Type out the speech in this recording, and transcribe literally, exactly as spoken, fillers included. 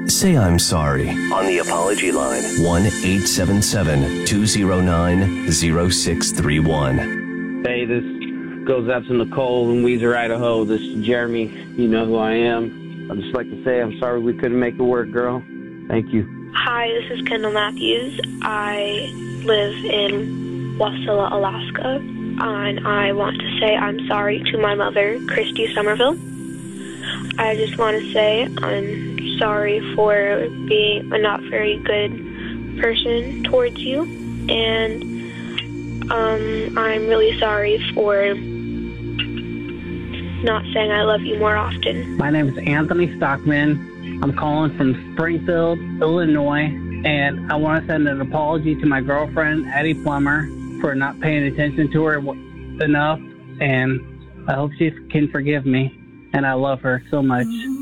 Say I'm sorry on the apology line. one eight seven seven, two zero nine, zero six three one. Hey, this goes out to Nicole in Weezer, Idaho. This is Jeremy. You know who I am. I'd just like to say I'm sorry we couldn't make it work, girl. Thank you. Hi, this is Kendall Matthews. I live in Wasilla, Alaska, and I want to say I'm sorry to my mother, Christy Somerville. I just want to say I'm sorry for being a not very good person towards you, and um, I'm really sorry for not saying I love you more often. My name is Anthony Stockman. I'm calling from Springfield, Illinois, and I want to send an apology to my girlfriend, Addie Plummer, for not paying attention to her enough, and I hope she can forgive me, and I love her so much.